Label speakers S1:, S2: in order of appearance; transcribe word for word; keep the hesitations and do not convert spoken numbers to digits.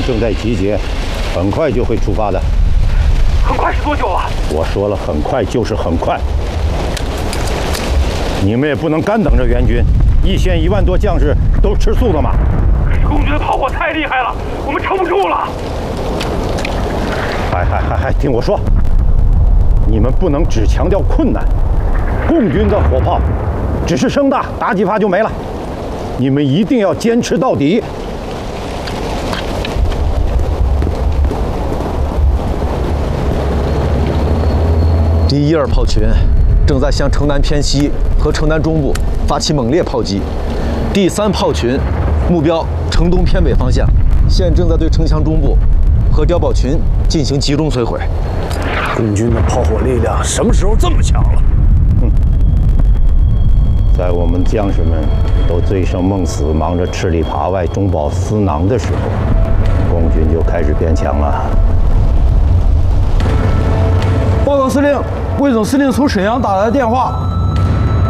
S1: 正在集结，很快就会出发的。
S2: 很快是多久啊？
S1: 我说了，很快就是很快。你们也不能干等着援军，一线一万多将士都吃素了吗？
S2: 可是共军的炮火太厉害了，我们撑不住了。
S1: 还还还还，听我说，你们不能只强调困难。共军的火炮只是声大，打几发就没了。你们一定要坚持到底。
S3: 第一二炮群正在向城南偏西和城南中部发起猛烈炮击。第三炮群目标城东偏北方向，现正在对城墙中部和碉堡群进行集中摧毁。
S4: 共军的炮火力量什么时候这么强了？
S1: 哼，在我们将士们都醉生梦死、忙着吃里扒外、中饱私囊的时候，共军就开始变强了。
S5: 报告司令，魏总司令从沈阳打来的电话，